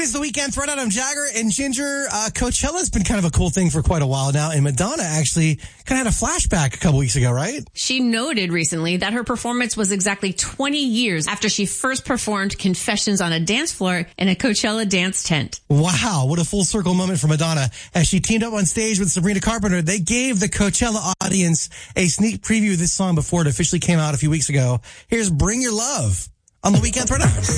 It's the Weekend Throwdown. I'm Jagger and Ginger. Coachella's been kind of a cool thing for quite a while now, and Madonna actually kind of had a flashback a couple weeks ago, right? She noted recently that her performance was exactly 20 years after she first performed Confessions on a Dance Floor in a Coachella dance tent. Wow, what a full circle moment for Madonna. As she teamed up on stage with Sabrina Carpenter, they gave the Coachella audience a sneak preview of this song before it officially came out a few weeks ago. Here's Bring Your Love on the Weekend Throwdown.